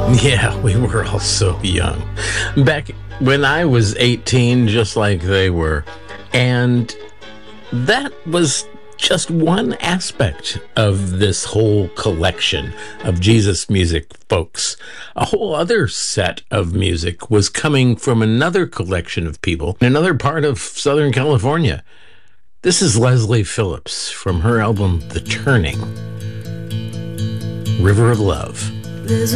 Yeah, we were all so young. Back when I was 18, just like they were. And that was just one aspect of this whole collection of Jesus music, folks. A whole other set of music was coming from another collection of people in another part of Southern California. This is Leslie Phillips from her album, The Turning, River of Love. There's